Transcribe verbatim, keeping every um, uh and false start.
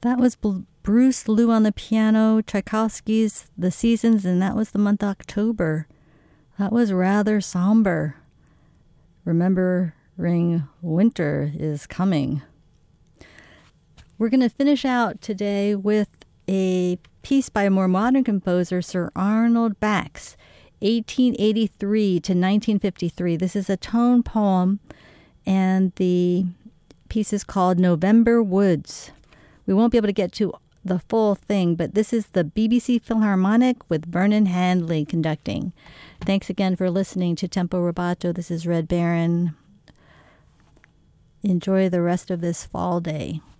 That was Bl- Bruce Liu on the piano, Tchaikovsky's The Seasons, and that was the month October. That was rather somber. Remembering winter is coming. We're going to finish out today with a piece by a more modern composer, Sir Arnold Bax, eighteen eighty-three to nineteen fifty-three. This is a tone poem, and the piece is called November Woods. We won't be able to get to the full thing, but this is the B B C Philharmonic with Vernon Handley conducting. Thanks again for listening to Tempo Rubato. This is Red Baron. Enjoy the rest of this fall day.